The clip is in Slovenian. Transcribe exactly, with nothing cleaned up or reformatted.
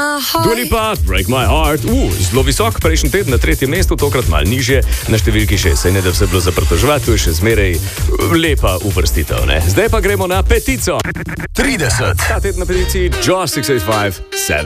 my heart. Dua Lipa, Break My Heart. Uh, zelo visok, prejšnji teden na tretjem mestu, tokrat malo nižje, na številki šest. Saj ne da vse bilo za pritoževati, to je še zmeraj lepa uvrstitev, ne? Zdaj pa gremo na petico. trideset. Ta teden na peticiji Josh šest osem pet sedem.